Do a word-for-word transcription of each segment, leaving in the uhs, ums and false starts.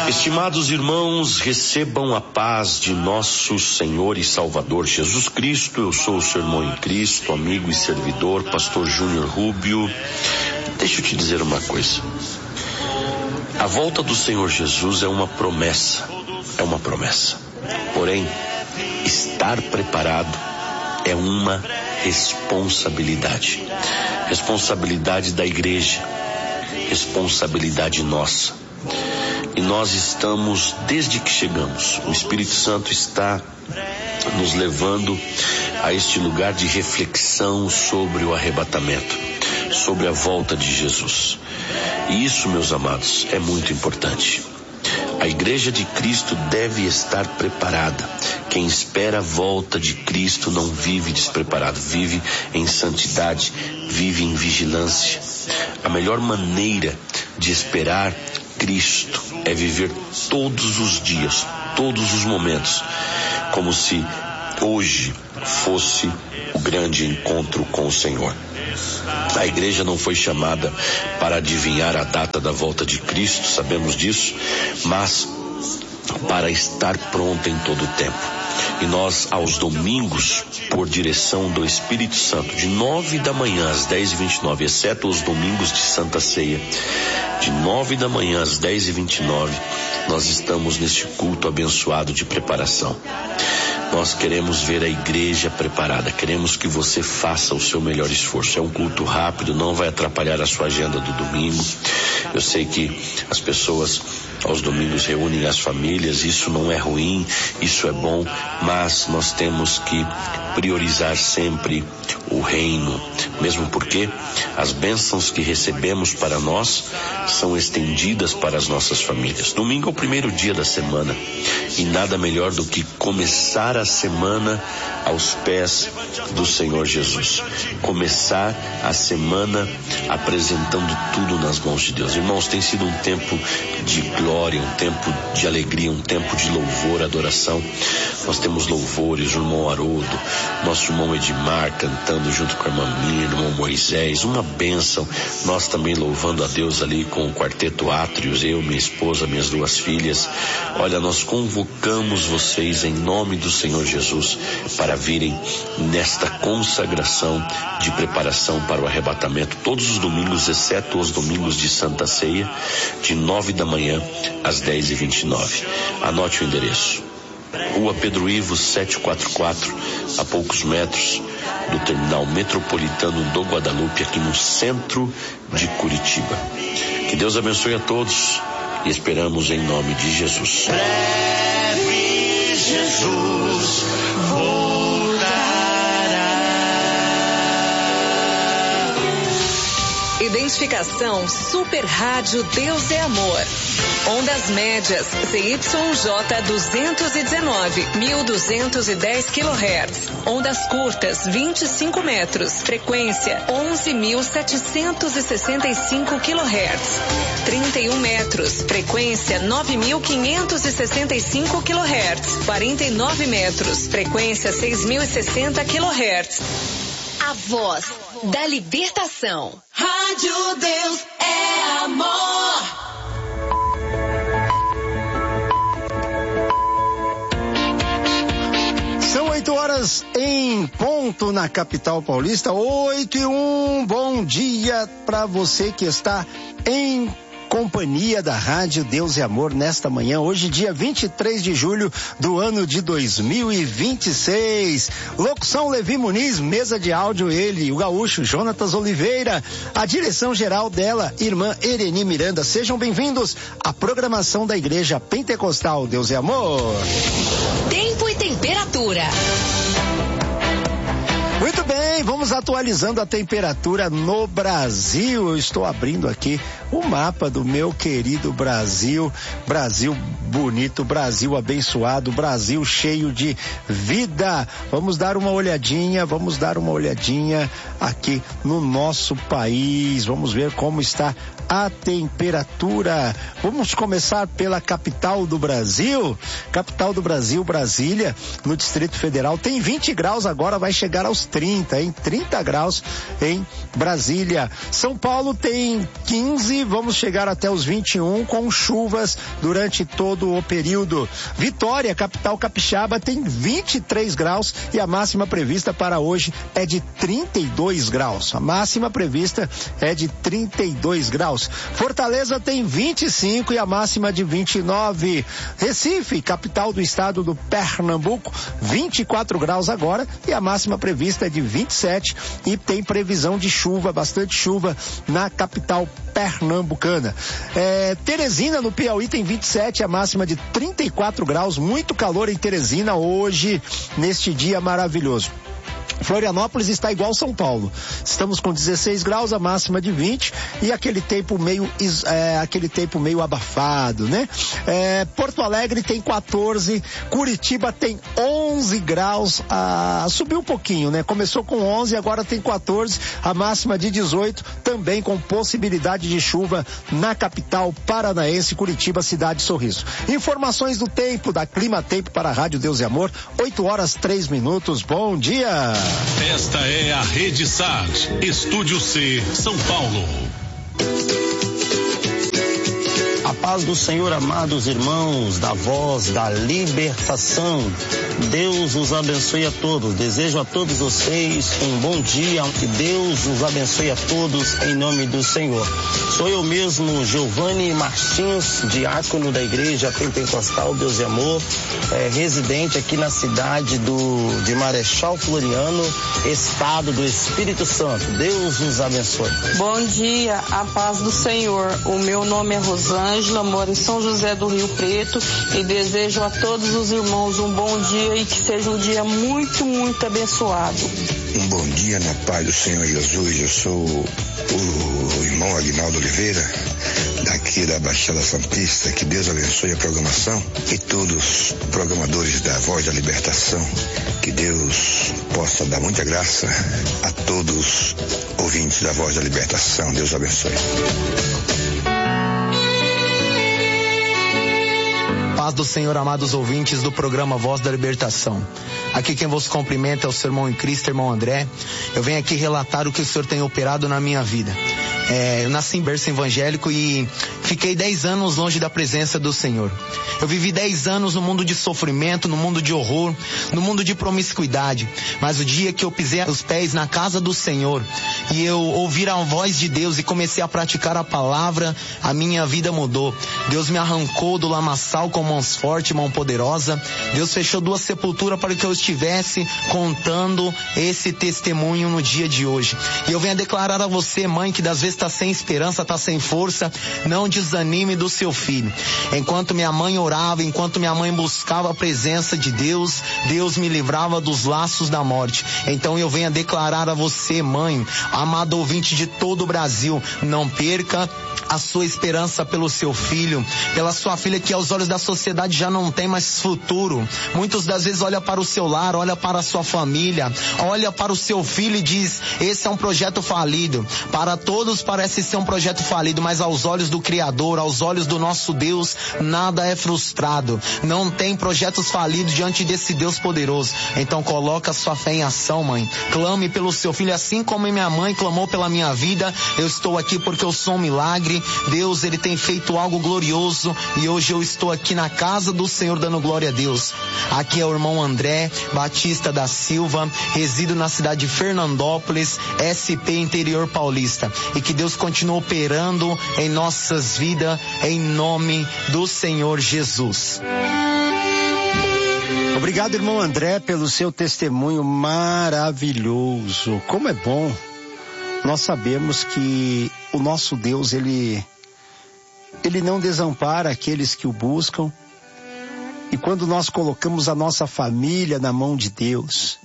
Estimados irmãos, recebam a paz de nosso Senhor e Salvador Jesus Cristo. Eu sou o seu irmão em Cristo, amigo e servidor, pastor Júnior Rubio. Deixa eu te dizer uma coisa. A volta do Senhor Jesus é uma promessa, é uma promessa. Porém, estar preparado é uma responsabilidade. Responsabilidade da igreja, responsabilidade nossa. E nós estamos, desde que chegamos, o Espírito Santo está nos levando a este lugar de reflexão sobre o arrebatamento, sobre a volta de Jesus. E isso, meus amados, é muito importante. A igreja de Cristo deve estar preparada. Quem espera a volta de Cristo não vive despreparado, vive em santidade, vive em vigilância. A melhor maneira de esperar Cristo é viver todos os dias, todos os momentos, como se hoje fosse o grande encontro com o Senhor. A igreja não foi chamada para adivinhar a data da volta de Cristo, sabemos disso, mas para estar pronta em todo o tempo. E nós, aos domingos, por direção do Espírito Santo, de nove da manhã às dez e vinte e nove, exceto os domingos de Santa Ceia, de nove da manhã às dez e vinte e nove, nós estamos neste culto abençoado de preparação. Nós queremos ver a igreja preparada, queremos que você faça o seu melhor esforço. É um culto rápido, não vai atrapalhar a sua agenda do domingo. Eu sei que as pessoas aos domingos reúnem as famílias, isso não é ruim, isso é bom, mas nós temos que priorizar sempre o reino, mesmo porque as bênçãos que recebemos para nós são estendidas para as nossas famílias. Domingo é o primeiro dia da semana e nada melhor do que começar a semana aos pés do Senhor Jesus. Começar a semana apresentando tudo nas mãos de Deus. Irmãos, tem sido um tempo de glória, um tempo de alegria, um tempo de louvor, adoração. Nós temos louvores, o irmão Haroldo, nosso irmão Edmar cantando junto com a irmã Mir, o irmão Moisés, uma bênção. Nós também louvando a Deus ali com o quarteto Átrios, eu, minha esposa, minhas duas filhas. Olha, nós convocamos vocês em nome do Senhor Jesus para virem nesta consagração de preparação para o arrebatamento todos os domingos, exceto os domingos de Santa Ceia, de nove da manhã às dez e vinte e nove. Anote o endereço: Rua Pedro Ivo setecentos e quarenta e quatro, a poucos metros do terminal metropolitano do Guadalupe, aqui no centro de Curitiba. Que Deus abençoe a todos e esperamos em nome de Jesus. Breve Jesus voltará. Identificação Super Rádio Deus é Amor. Ondas médias Z Y J duzentos e dezenove, mil duzentos e dez quilohertz. Ondas curtas vinte e cinco metros. Frequência onze mil setecentos e sessenta e cinco quilohertz. trinta e um metros. Frequência nove mil quinhentos e sessenta e cinco quilohertz. quarenta e nove metros. Frequência seis mil e sessenta quilohertz. A voz da libertação. Rádio Deus é Amor. São oito horas em ponto na capital paulista, oito e um. Bom dia para você que está em companhia da Rádio Deus e Amor nesta manhã, hoje dia vinte e três de julho do ano de dois mil e vinte e seis. Locução Levi Muniz, mesa de áudio ele, o gaúcho Jonatas Oliveira, a direção geral dela, irmã Ereni Miranda. Sejam bem-vindos à programação da Igreja Pentecostal Deus e Amor. Tempo e temperatura. Muito bem, vamos atualizando a temperatura no Brasil. Eu estou abrindo aqui o mapa do meu querido Brasil. Brasil bonito, Brasil abençoado, Brasil cheio de vida. Vamos dar uma olhadinha, vamos dar uma olhadinha aqui no nosso país. Vamos ver como está a temperatura. Vamos começar pela capital do Brasil. Capital do Brasil, Brasília, no Distrito Federal, tem vinte graus, agora vai chegar aos trinta, hein? trinta graus em Brasília. São Paulo tem quinze, vamos chegar até os vinte e um, com chuvas durante todo o período. Vitória, capital capixaba, tem vinte e três graus e a máxima prevista para hoje é de trinta e dois graus. A máxima prevista é de trinta e dois graus. Fortaleza tem vinte e cinco e a máxima de vinte e nove. Recife, capital do estado do Pernambuco, vinte e quatro graus agora e a máxima prevista é de vinte e sete e tem previsão de chuva, bastante chuva na capital pernambucana. É, Teresina, no Piauí, tem vinte e sete, a máxima de trinta e quatro graus, muito calor em Teresina hoje, neste dia maravilhoso. Florianópolis está igual São Paulo. Estamos com dezesseis graus, a máxima de vinte e aquele tempo meio, é, aquele tempo meio abafado, né? É, Porto Alegre tem quatorze, Curitiba tem onze graus, ah, subiu um pouquinho, né? Começou com onze, agora tem quatorze, a máxima de dezoito, também com possibilidade de chuva na capital paranaense, Curitiba, cidade Sorriso. Informações do tempo, da Clima Tempo para a Rádio Deus e Amor, oito horas três minutos. Bom dia! Esta é a Rede S A D, Estúdio C, São Paulo. A paz do Senhor, amados irmãos, da Voz da Libertação. Deus os abençoe a todos. Desejo a todos vocês um bom dia e Deus os abençoe a todos em nome do Senhor. Sou eu mesmo, Giovanni Martins, diácono da Igreja Pentecostal Deus e Amor, é, residente aqui na cidade do, de Marechal Floriano, estado do Espírito Santo. Deus os abençoe. Bom dia, a paz do Senhor. O meu nome é Rosângela, moro em São José do Rio Preto e desejo a todos os irmãos um bom dia e que seja um dia muito, muito abençoado. Um bom dia na paz do Senhor Jesus. Eu sou o irmão Aguinaldo Oliveira, daqui da Baixada Santista. Que Deus abençoe a programação e todos os programadores da Voz da Libertação. Que Deus possa dar muita graça a todos os ouvintes da Voz da Libertação. Deus abençoe. Paz do Senhor, amados ouvintes do programa Voz da Libertação. Aqui quem vos cumprimenta é o seu irmão em Cristo, irmão André. Eu venho aqui relatar o que o Senhor tem operado na minha vida. É, eu nasci em berço evangélico e fiquei dez anos longe da presença do Senhor. Eu vivi dez anos no mundo de sofrimento, no mundo de horror, no mundo de promiscuidade. Mas o dia que eu pisei os pés na casa do Senhor e eu ouvi a voz de Deus e comecei a praticar a palavra, a minha vida mudou. Deus me arrancou do lamaçal com mãos fortes, mão poderosa. Deus fechou duas sepulturas para que eu estivesse contando esse testemunho no dia de hoje. E eu venho a declarar a você, mãe, que das vezes está sem esperança, está sem força, não desanime do seu filho. Enquanto minha mãe orava, enquanto minha mãe buscava a presença de Deus, Deus me livrava dos laços da morte. Então eu venho a declarar a você, mãe, amado ouvinte de todo o Brasil, não perca a sua esperança pelo seu filho, pela sua filha que aos olhos da sociedade já não tem mais futuro. Muitas das vezes olha para o seu lar, olha para a sua família, olha para o seu filho e diz, esse é um projeto falido. Para todos parece ser um projeto falido, mas aos olhos do Criador, aos olhos do nosso Deus, nada é frustrado. Não tem projetos falidos diante desse Deus poderoso. Então coloca a sua fé em ação, mãe. Clame pelo seu filho, assim como minha mãe clamou pela minha vida. Eu estou aqui porque eu sou um milagre. Deus, ele tem feito algo glorioso e hoje eu estou aqui na casa do Senhor dando glória a Deus. Aqui é o irmão André Batista da Silva, resido na cidade de Fernandópolis, S P Interior Paulista. E que Deus continue operando em nossas vidas, em nome do Senhor Jesus. Obrigado, irmão André, pelo seu testemunho maravilhoso. Como é bom nós sabemos que o nosso Deus, ele, ele não desampara aqueles que o buscam. E quando nós colocamos a nossa família na mão de Deus,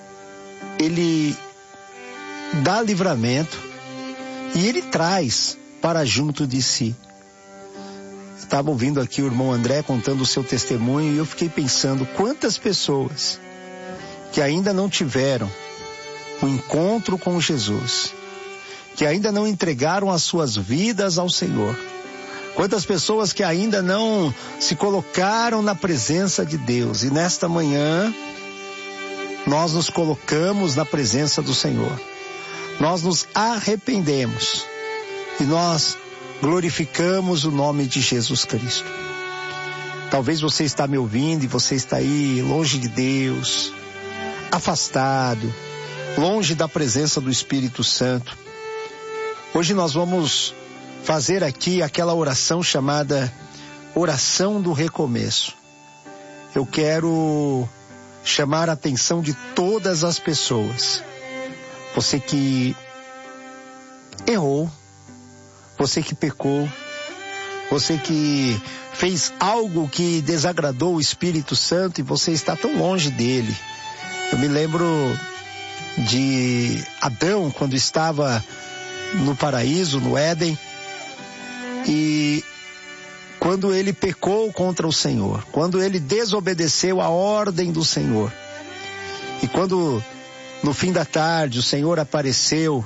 ele dá livramento e ele traz para junto de si. Estava ouvindo aqui o irmão André contando o seu testemunho e eu fiquei pensando quantas pessoas que ainda não tiveram um encontro com Jesus que ainda não entregaram as suas vidas ao Senhor. Quantas pessoas que ainda não se colocaram na presença de Deus. E nesta manhã, nós nos colocamos na presença do Senhor. Nós nos arrependemos. E nós glorificamos o nome de Jesus Cristo. Talvez você está me ouvindo e você está aí longe de Deus, afastado, longe da presença do Espírito Santo. Hoje nós vamos fazer aqui aquela oração chamada oração do recomeço. Eu quero chamar a atenção de todas as pessoas. Você que errou, você que pecou, você que fez algo que desagradou o Espírito Santo e você está tão longe dele. Eu me lembro de Adão quando estava no paraíso, no Éden, e quando ele pecou contra o Senhor, quando ele desobedeceu a ordem do Senhor, e quando no fim da tarde o Senhor apareceu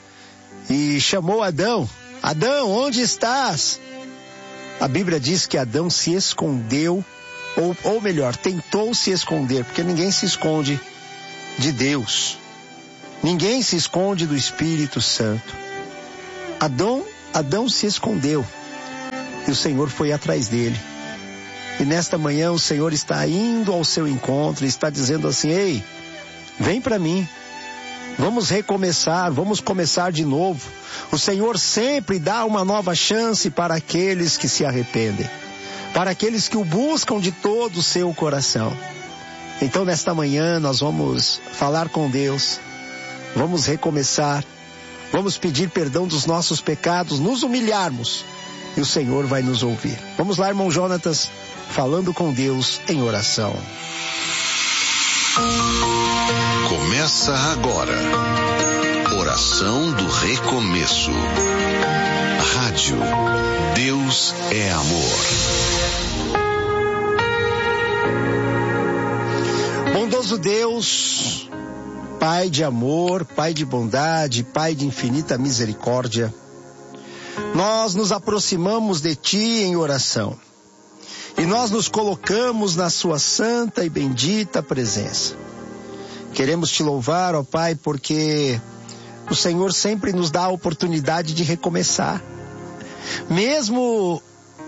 e chamou Adão: Adão, onde estás? A Bíblia diz que Adão se escondeu, ou, ou melhor, tentou se esconder, porque ninguém se esconde de Deus, ninguém se esconde do Espírito Santo. Adão, Adão se escondeu e o Senhor foi atrás dele. E nesta manhã o Senhor está indo ao seu encontro e está dizendo assim: ei, vem para mim, vamos recomeçar, vamos começar de novo. O Senhor sempre dá uma nova chance para aqueles que se arrependem, para aqueles que o buscam de todo o seu coração. Então nesta manhã nós vamos falar com Deus, vamos recomeçar, vamos pedir perdão dos nossos pecados, nos humilharmos e o Senhor vai nos ouvir. Vamos lá, irmão Jonatas, falando com Deus em oração. Começa agora, oração do recomeço. Rádio Deus é Amor. Bondoso Deus, Pai de amor, Pai de bondade, Pai de infinita misericórdia, nós nos aproximamos de Ti em oração e nós nos colocamos na Sua santa e bendita presença. Queremos Te louvar, ó Pai, porque o Senhor sempre nos dá a oportunidade de recomeçar. Mesmo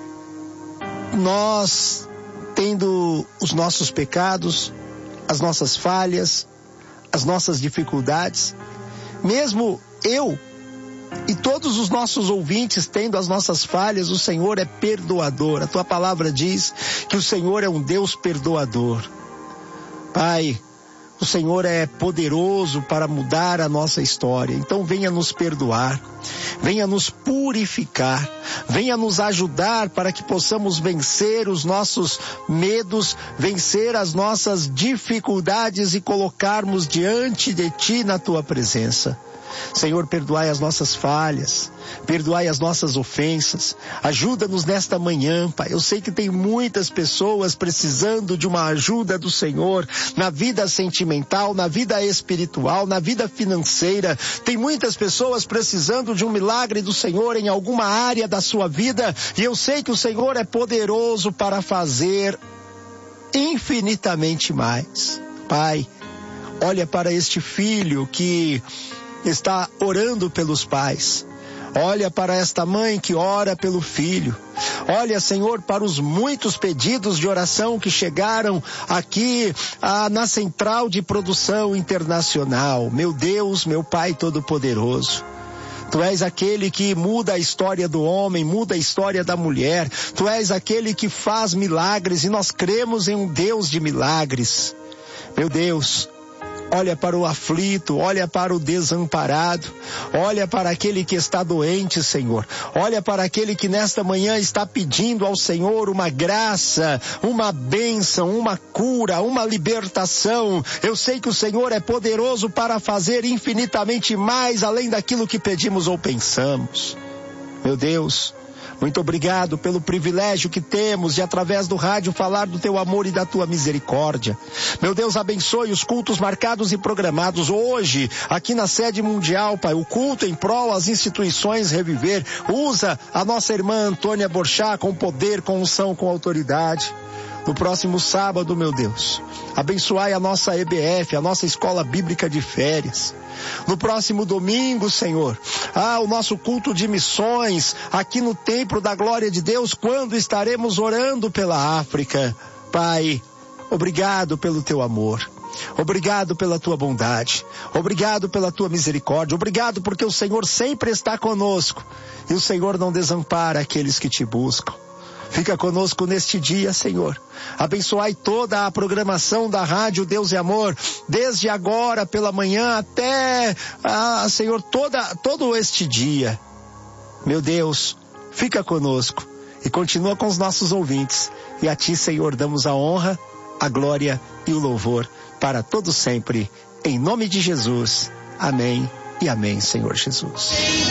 nós tendo os nossos pecados, as nossas falhas, as nossas dificuldades, mesmo eu e todos os nossos ouvintes tendo as nossas falhas, o Senhor é perdoador. A Tua palavra diz que o Senhor é um Deus perdoador. Pai, o Senhor é poderoso para mudar a nossa história. Então venha nos perdoar, venha nos purificar, venha nos ajudar para que possamos vencer os nossos medos, vencer as nossas dificuldades e colocarmos diante de Ti na Tua presença. Senhor, perdoai as nossas falhas, perdoai as nossas ofensas, ajuda-nos nesta manhã, Pai. Eu sei que tem muitas pessoas precisando de uma ajuda do Senhor, na vida sentimental, na vida espiritual, na vida financeira. Tem muitas pessoas precisando de um milagre do Senhor em alguma área da sua vida, e eu sei que o Senhor é poderoso para fazer infinitamente mais. Pai, olha para este filho que está orando pelos pais. Olha para esta mãe que ora pelo filho. Olha, Senhor, para os muitos pedidos de oração que chegaram aqui ah, na Central de Produção Internacional. Meu Deus, meu Pai Todo-Poderoso, Tu és aquele que muda a história do homem, muda a história da mulher. Tu és aquele que faz milagres e nós cremos em um Deus de milagres. Meu Deus, olha para o aflito, olha para o desamparado, olha para aquele que está doente, Senhor. Olha para aquele que nesta manhã está pedindo ao Senhor uma graça, uma bênção, uma cura, uma libertação. Eu sei que o Senhor é poderoso para fazer infinitamente mais além daquilo que pedimos ou pensamos. Meu Deus, Muito obrigado pelo privilégio que temos de, através do rádio, falar do teu amor e da tua misericórdia. Meu Deus, abençoe os cultos marcados e programados hoje, aqui na sede mundial, Pai. O culto em prol às instituições Reviver. Usa a nossa irmã Antônia Borchá com poder, com unção, com autoridade. No próximo sábado, meu Deus, abençoai a nossa E B F, a nossa Escola Bíblica de Férias. No próximo domingo, Senhor, ah, o nosso culto de missões aqui no Templo da Glória de Deus, quando estaremos orando pela África. Pai, obrigado pelo teu amor. Obrigado pela tua bondade. Obrigado pela tua misericórdia. Obrigado porque o Senhor sempre está conosco e o Senhor não desampara aqueles que te buscam. Fica conosco neste dia, Senhor. Abençoai toda a programação da Rádio Deus e Amor, desde agora pela manhã até, ah, Senhor, toda, todo este dia. Meu Deus, fica conosco e continua com os nossos ouvintes. E a Ti, Senhor, damos a honra, a glória e o louvor para todos sempre. Em nome de Jesus. Amém e amém, Senhor Jesus.